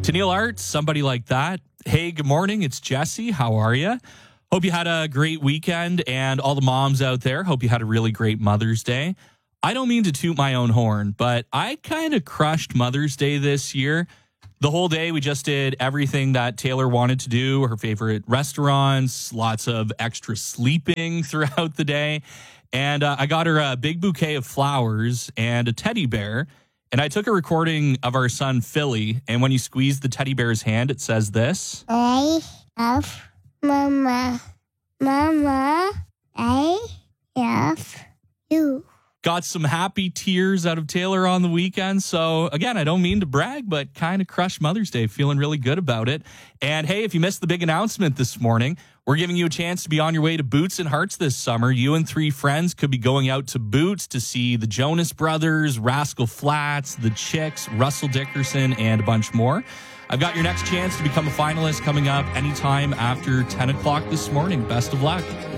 Tennille Arts, Somebody Like That. Hey, good morning. It's Jesse. How are you? Hope you had a great weekend, and all the moms out there, hope you had a really great Mother's Day. I don't mean to toot my own horn, but I kind of crushed Mother's Day this year. The whole day, we just did everything that Taylor wanted to do, her favorite restaurants, lots of extra sleeping throughout the day. And I got her a big bouquet of flowers and a teddy bear. And I took a recording of our son, Philly. And when you squeeze the teddy bear's hand, it says this. I love Mama. Mama, I love you. Got some happy tears out of Taylor on the weekend. So, again, I don't mean to brag, but kind of crushed Mother's Day. Feeling really good about it. And, hey, if you missed the big announcement this morning, we're giving you a chance to be on your way to Boots and Hearts this summer. You and 3 friends could be going out to Boots to see the Jonas Brothers, Rascal Flatts, the Chicks, Russell Dickerson, and a bunch more. I've got your next chance to become a finalist coming up anytime after 10 o'clock this morning. Best of luck.